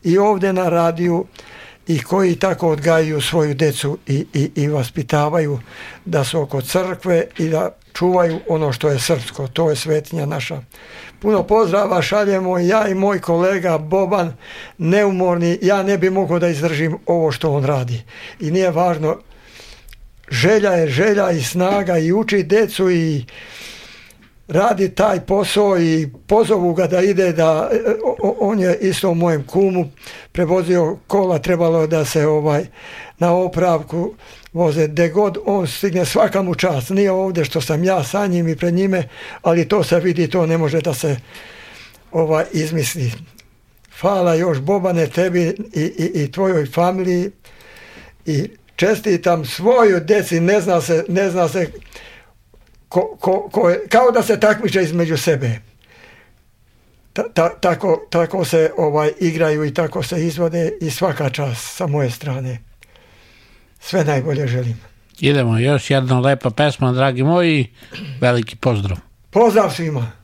i ovdje na radiju i koji tako odgajaju svoju decu i vaspitavaju da su oko crkve i da čuvaju ono što je srpsko, to je svetinja naša. Puno pozdrava šaljemo ja i moj kolega Boban, neumorni, ja ne bi mogao da izdržim ovo što on radi. I nije važno, želja je želja i snaga i uči decu i radi taj posao i pozovu ga da ide, da on je isto u mojem kumu prevozio kola, trebalo da se na opravku voze, gde god on stigne, svaka mu čast, nije ovdje što sam ja sa njim i pred njime, ali to se vidi, to ne može da se izmisli. Hvala još Bobane tebi i tvojoj familiji i čestitam svojoj deci, ne zna se kao da se takmiče između sebe. Tako se igraju i tako se izvode i svaka čast sa moje strane. Sve najbolje želim. Idemo, još jedna lepa pesma, dragi moji, veliki pozdrav. Pozdrav svima.